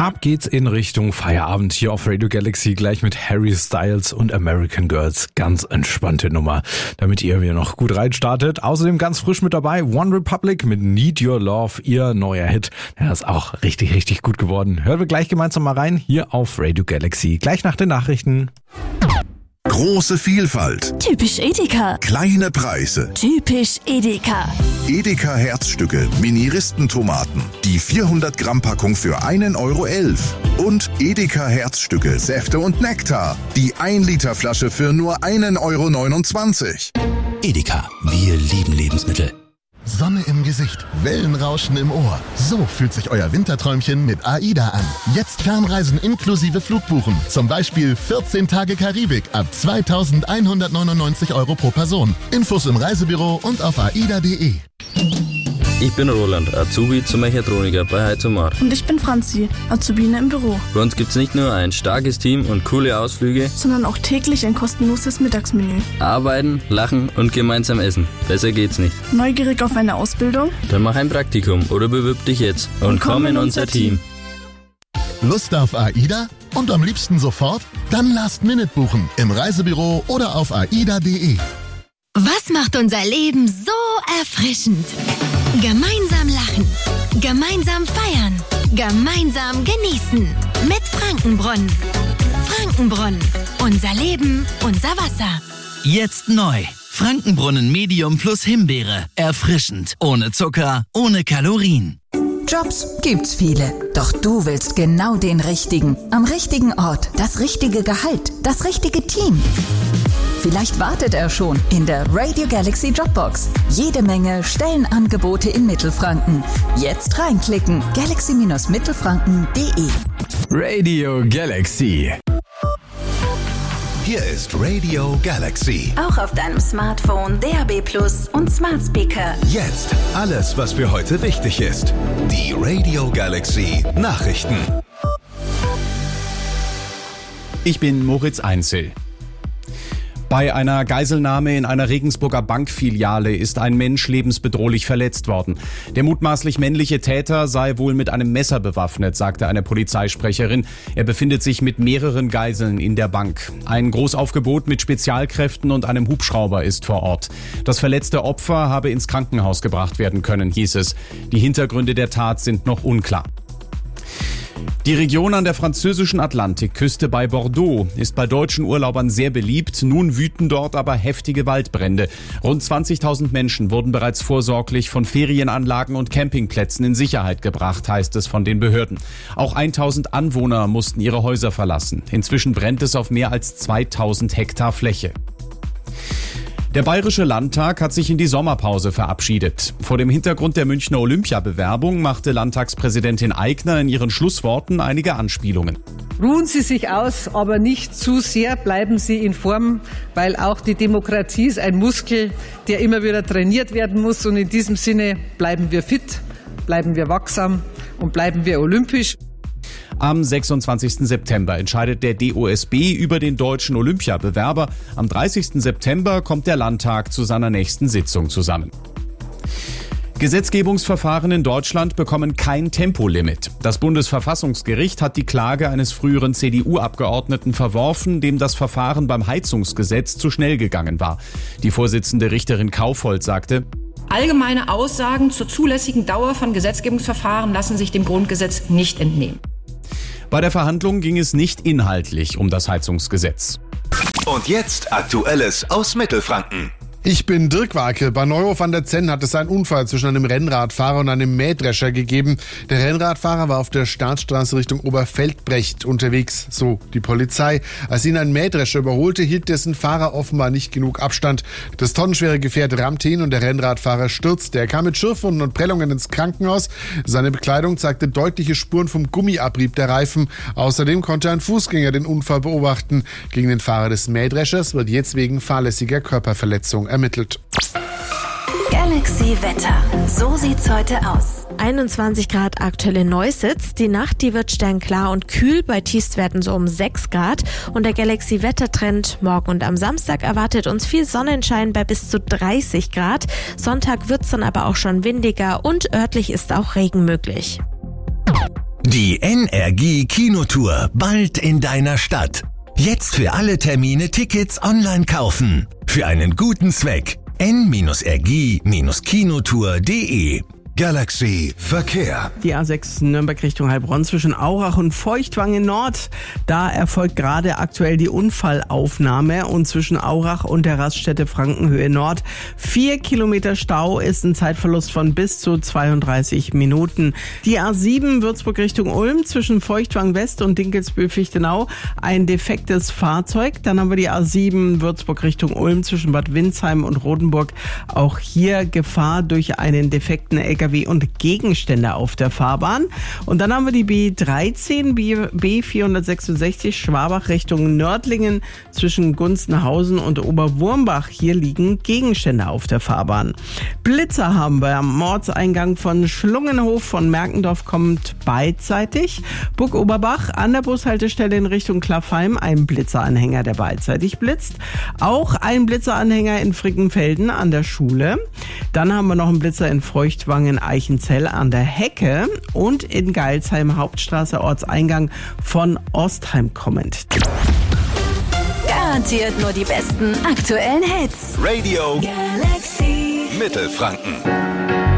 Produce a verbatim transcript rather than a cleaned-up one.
Ab geht's in Richtung Feierabend hier auf Radio Galaxy, gleich mit Harry Styles und American Girls. Ganz entspannte Nummer, damit ihr wieder noch gut reinstartet. Außerdem ganz frisch mit dabei One Republic mit Need Your Love, ihr neuer Hit. Der ist auch richtig, richtig gut geworden. Hören wir gleich gemeinsam mal rein, hier auf Radio Galaxy. Gleich nach den Nachrichten. Große Vielfalt. Typisch Edeka. Kleine Preise. Typisch Edeka. Edeka Herzstücke, Mini-Ristentomaten. Die vierhundert Gramm Packung für einen Euro elf. Und Edeka Herzstücke, Säfte und Nektar. Die ein Liter Flasche für nur einen Euro neunundzwanzig. Edeka, wir lieben Lebensmittel. Sonne im Gesicht, Wellenrauschen im Ohr. So fühlt sich euer Winterträumchen mit AIDA an. Jetzt Fernreisen inklusive Flugbuchen. Zum Beispiel vierzehn Tage Karibik ab zweitausendeinhundertneunundneunzig Euro pro Person. Infos im Reisebüro und auf aida punkt de. Ich bin Roland, Azubi zum Mechatroniker bei Heizomar. Und ich bin Franzi, Azubine im Büro. Bei uns gibt's nicht nur ein starkes Team und coole Ausflüge, sondern auch täglich ein kostenloses Mittagsmenü. Arbeiten, lachen und gemeinsam essen. Besser geht's nicht. Neugierig auf eine Ausbildung? Dann mach ein Praktikum oder bewirb dich jetzt und, und komm in unser Team. Lust auf AIDA? Und am liebsten sofort? Dann Last Minute buchen im Reisebüro oder auf aida punkt de. Was macht unser Leben so erfrischend? Gemeinsam lachen, gemeinsam feiern, gemeinsam genießen. Mit Frankenbrunnen. Frankenbrunnen. Unser Leben, unser Wasser. Jetzt neu. Frankenbrunnen Medium plus Himbeere. Erfrischend. Ohne Zucker, ohne Kalorien. Jobs gibt's viele. Doch du willst genau den richtigen. Am richtigen Ort. Das richtige Gehalt. Das richtige Team. Vielleicht wartet er schon in der Radio Galaxy Jobbox. Jede Menge Stellenangebote in Mittelfranken. Jetzt reinklicken. galaxy mittelfranken punkt de. Radio Galaxy. Hier ist Radio Galaxy. Auch auf deinem Smartphone, D A B plus und Smart Speaker. Jetzt alles, was für heute wichtig ist. Die Radio Galaxy Nachrichten. Ich bin Moritz Einzel. Bei einer Geiselnahme in einer Regensburger Bankfiliale ist ein Mensch lebensbedrohlich verletzt worden. Der mutmaßlich männliche Täter sei wohl mit einem Messer bewaffnet, sagte eine Polizeisprecherin. Er befindet sich mit mehreren Geiseln in der Bank. Ein Großaufgebot mit Spezialkräften und einem Hubschrauber ist vor Ort. Das verletzte Opfer habe ins Krankenhaus gebracht werden können, hieß es. Die Hintergründe der Tat sind noch unklar. Die Region an der französischen Atlantikküste bei Bordeaux ist bei deutschen Urlaubern sehr beliebt. Nun wüten dort aber heftige Waldbrände. Rund zwanzigtausend Menschen wurden bereits vorsorglich von Ferienanlagen und Campingplätzen in Sicherheit gebracht, heißt es von den Behörden. Auch tausend Anwohner mussten ihre Häuser verlassen. Inzwischen brennt es auf mehr als zweitausend Hektar Fläche. Der Bayerische Landtag hat sich in die Sommerpause verabschiedet. Vor dem Hintergrund der Münchner Olympiabewerbung machte Landtagspräsidentin Aigner in ihren Schlussworten einige Anspielungen. Ruhen Sie sich aus, aber nicht zu sehr, bleiben Sie in Form, weil auch die Demokratie ist ein Muskel, der immer wieder trainiert werden muss. Und in diesem Sinne bleiben wir fit, bleiben wir wachsam und bleiben wir olympisch. Am sechsundzwanzigsten September entscheidet der D O S B über den deutschen Olympiabewerber. Am dreißigsten September kommt der Landtag zu seiner nächsten Sitzung zusammen. Gesetzgebungsverfahren in Deutschland bekommen kein Tempolimit. Das Bundesverfassungsgericht hat die Klage eines früheren C D U-Abgeordneten verworfen, dem das Verfahren beim Heizungsgesetz zu schnell gegangen war. Die Vorsitzende Richterin Kaufhold sagte: Allgemeine Aussagen zur zulässigen Dauer von Gesetzgebungsverfahren lassen sich dem Grundgesetz nicht entnehmen. Bei der Verhandlung ging es nicht inhaltlich um das Heizungsgesetz. Und jetzt Aktuelles aus Mittelfranken. Ich bin Dirk Warke. Bei Neuhof an der Zenn hat es einen Unfall zwischen einem Rennradfahrer und einem Mähdrescher gegeben. Der Rennradfahrer war auf der Startstraße Richtung Oberfeldbrecht unterwegs, so die Polizei. Als ihn ein Mähdrescher überholte, hielt dessen Fahrer offenbar nicht genug Abstand. Das tonnenschwere Gefährt rammte ihn und der Rennradfahrer stürzte. Er kam mit Schürfwunden und Prellungen ins Krankenhaus. Seine Bekleidung zeigte deutliche Spuren vom Gummiabrieb der Reifen. Außerdem konnte ein Fußgänger den Unfall beobachten. Gegen den Fahrer des Mähdreschers wird jetzt wegen fahrlässiger Körperverletzung ermittelt. Galaxy Wetter. So sieht's heute aus. einundzwanzig Grad aktuell in Neussitz. Die Nacht, die wird sternklar und kühl, bei Tiefstwerten so um sechs Grad. Und der Galaxy Wettertrend morgen und am Samstag erwartet uns viel Sonnenschein bei bis zu dreißig Grad. Sonntag wird's dann aber auch schon windiger und örtlich ist auch Regen möglich. Die N R G Kinotour bald in deiner Stadt. Jetzt für alle Termine Tickets online kaufen. Für einen guten Zweck. n r g kinotour punkt de Galaxy Verkehr. Die A sechs Nürnberg Richtung Heilbronn zwischen Aurach und Feuchtwangen Nord. Da erfolgt gerade aktuell die Unfallaufnahme und zwischen Aurach und der Raststätte Frankenhöhe Nord. Vier Kilometer Stau ist ein Zeitverlust von bis zu zweiunddreißig Minuten. Die A sieben Würzburg Richtung Ulm zwischen Feuchtwangen West und Dinkelsbühl-Fichtenau. Ein defektes Fahrzeug. Dann haben wir die A sieben Würzburg Richtung Ulm zwischen Bad Windsheim und Rotenburg. Auch hier Gefahr durch einen defekten L K W und Gegenstände auf der Fahrbahn. Und dann haben wir die B dreizehn, B vierhundertsechsundsechzig Schwabach Richtung Nördlingen zwischen Gunzenhausen und Oberwurmbach. Hier liegen Gegenstände auf der Fahrbahn. Blitzer haben wir am Ortseingang von Schlungenhof von Merkendorf kommt beidseitig. Burg Oberbach an der Bushaltestelle in Richtung Klaffheim ein Blitzeranhänger, der beidseitig blitzt. Auch ein Blitzeranhänger in Frickenfelden an der Schule. Dann haben wir noch einen Blitzer in Feuchtwangen Eichenzell an der Hecke und in Geilsheim Hauptstraße Ortseingang von Ostheim kommend. Garantiert nur die besten aktuellen Hits. Radio Galaxy Mittelfranken.